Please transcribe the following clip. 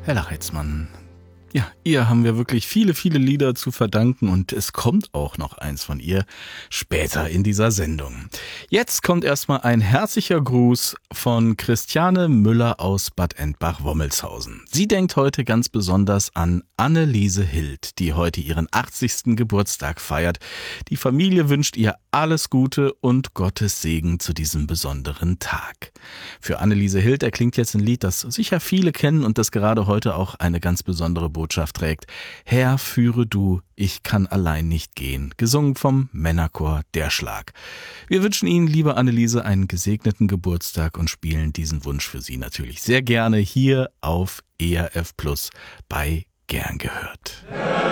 Herr Lachheitsmann, ja, ihr haben wir wirklich viele, viele Lieder zu verdanken und es kommt auch noch eins von ihr später in dieser Sendung. Jetzt kommt erstmal ein herzlicher Gruß von Christiane Müller aus Bad Endbach-Wommelshausen. Sie denkt heute ganz besonders an Anneliese Hild, die heute ihren 80. Geburtstag feiert. Die Familie wünscht ihr alles Gute und Gottes Segen zu diesem besonderen Tag. Für Anneliese Hild erklingt jetzt ein Lied, das sicher viele kennen und das gerade heute auch eine ganz besondere Botschaft trägt. Herr, führe du, ich kann allein nicht gehen. Gesungen vom Männerchor Der Schlag. Wir wünschen Ihnen, liebe Anneliese, einen gesegneten Geburtstag und spielen diesen Wunsch für Sie natürlich sehr gerne hier auf ERF Plus bei Gern gehört.